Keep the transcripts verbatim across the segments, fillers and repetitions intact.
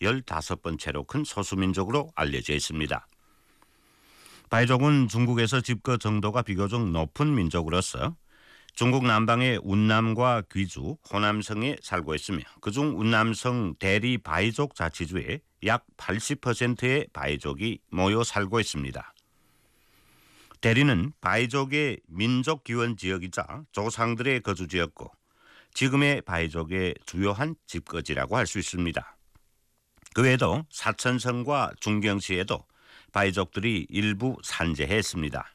열다섯 번째로 큰 소수민족으로 알려져 있습니다. 바이족은 중국에서 집거 정도가 비교적 높은 민족으로서 중국 남방의 운남과 귀주, 호남성에 살고 있으며 그중 운남성 대리 바이족 자치주에 약 팔십 퍼센트의 바이족이 모여 살고 있습니다. 대리는 바이족의 민족 기원 지역이자 조상들의 거주지였고 지금의 바이족의 주요한 집거지라고 할 수 있습니다. 그 외에도 사천성과 중경시에도 바이족들이 일부 산재했습니다.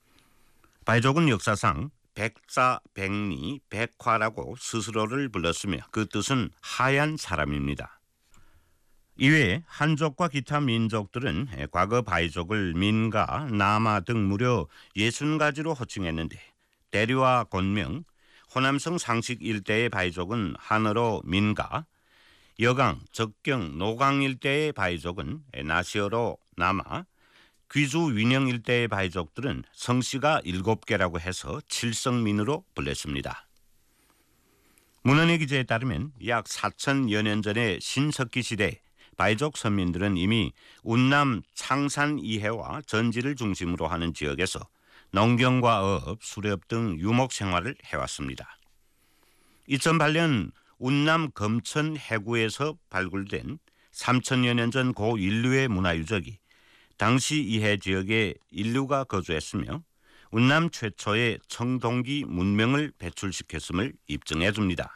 바이족은 역사상 백자, 백리, 백화라고 스스로를 불렀으며 그 뜻은 하얀 사람입니다. 이외에 한족과 기타 민족들은 과거 바이족을 민가, 남아 등 무려 예순 가지로 호칭했는데 대리와 곤명, 호남성 상식 일대의 바이족은 한어로 민가, 여강, 적경, 노강 일대의 바이족은 나시어로 남아, 귀주 위령 일대의 바이족들은 성씨가 일곱 개라고 해서 칠성민으로 불렸습니다. 문헌의 기재에 따르면 약 사천여 년 전의 신석기 시대 바이족 선민들은 이미 운남 창산 이해와 전지를 중심으로 하는 지역에서 농경과 어업, 수렵 등 유목 생활을 해왔습니다. 이천팔 년 운남 검천 해구에서 발굴된 삼천여 년 전 고 인류의 문화유적이 당시 이해 지역에 인류가 거주했으며 운남 최초의 청동기 문명을 배출시켰음을 입증해 줍니다.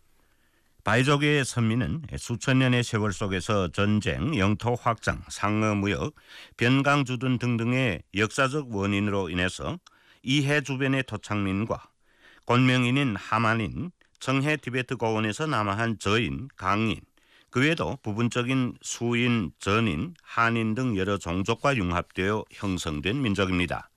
바이족의 선민은 수천 년의 세월 속에서 전쟁, 영토 확장, 상어 무역, 변강주둔 등등의 역사적 원인으로 인해서 이해 주변의 토착민과 곤명인인 하만인, 청해 티베트 고원에서 남하한 저인, 강인, 그 외에도 부분적인 수인, 전인, 한인 등 여러 종족과 융합되어 형성된 민족입니다.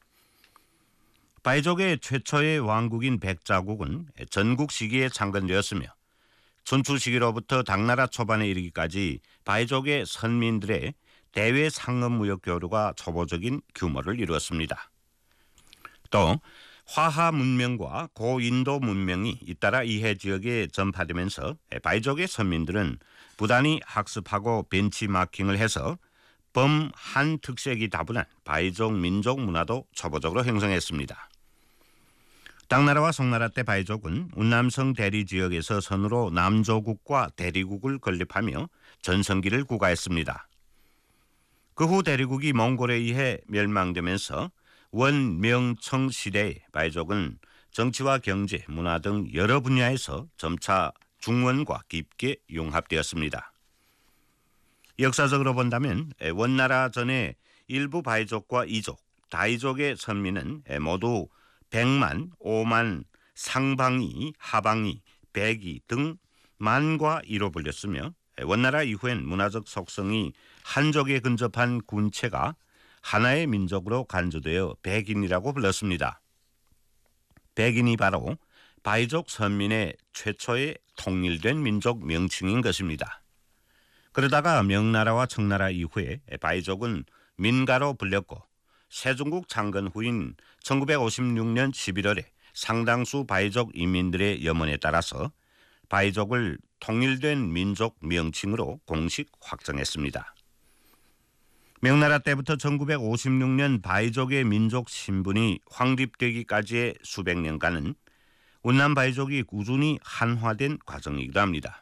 바이족의 최초의 왕국인 백자국은 전국 시기에 창건되었으며 춘추 시기로부터 당나라 초반에 이르기까지 바이족의 선민들의 대외 상업 무역 교류가 초보적인 규모를 이루었습니다. 또 화하 문명과 고인도 문명이 잇따라 이해 지역에 전파되면서 바이족의 선민들은 부단히 학습하고 벤치마킹을 해서 범한 특색이 다분한 바이족 민족 문화도 초보적으로 형성했습니다. 당나라와 송나라 때 바이족은 운남성 대리 지역에서 선으로 남조국과 대리국을 건립하며 전성기를 구가했습니다. 그 후 대리국이 몽골에 의해 멸망되면서 원명청 시대에 바이족은 정치와 경제, 문화 등 여러 분야에서 점차 중원과 깊게 융합되었습니다. 역사적으로 본다면 원나라 전에 일부 바이족과 이족, 다이족의 선민은 모두 백만, 오만, 상방이, 하방이, 백이 등 만과 이로 불렸으며 원나라 이후엔 문화적 속성이 한족에 근접한 군체가 하나의 민족으로 간주되어 백인이라고 불렀습니다. 백인이 바로 바이족 선민의 최초의 통일된 민족 명칭인 것입니다. 그러다가 명나라와 청나라 이후에 바이족은 민가로 불렸고 세종국 창건 후인 천구백오십육 년 십일월에 상당수 바이족 이민들의 염원에 따라서 바이족을 통일된 민족 명칭으로 공식 확정했습니다. 명나라 때부터 천구백오십육 년 바이족의 민족 신분이 확립되기까지의 수백 년간은 운남 바이족이 꾸준히 한화된 과정이기도 합니다.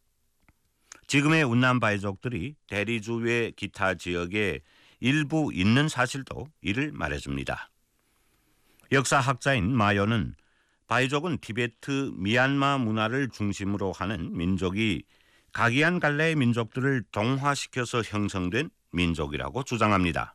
지금의 운남 바이족들이 대리주의 기타 지역에 일부 있는 사실도 이를 말해줍니다. 역사학자인 마요는 바이족은 티베트, 미얀마 문화를 중심으로 하는 민족이 각이한 갈래의 민족들을 동화시켜서 형성된 민족이라고 주장합니다.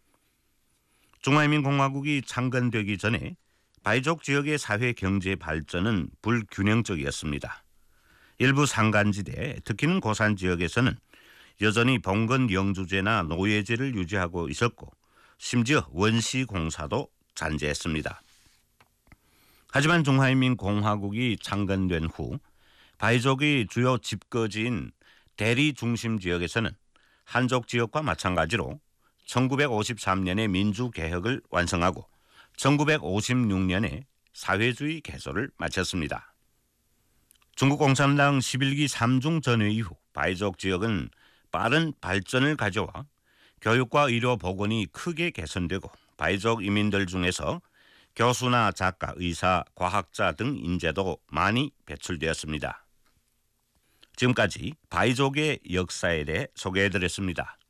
중화인민공화국이 창건되기 전에 바이족 지역의 사회 경제 발전은 불균형적이었습니다. 일부 산간지대, 특히는 고산 지역에서는 여전히 봉건 영주제나 노예제를 유지하고 있었고 심지어 원시 공사도 잔재했습니다. 하지만 중화인민공화국이 창건된 후 바이족의 주요 집거지인 대리 중심 지역에서는 한족 지역과 마찬가지로 천구백오십삼 년에 민주개혁을 완성하고 천구백오십육 년에 사회주의 개소를 마쳤습니다. 중국 공산당 십일 기 삼중 전회 이후 바이족 지역은 빠른 발전을 가져와 교육과 의료 보건이 크게 개선되고 바이족 이민들 중에서 교수나 작가, 의사, 과학자 등 인재도 많이 배출되었습니다. 지금까지 바이족의 역사에 대해 소개해드렸습니다.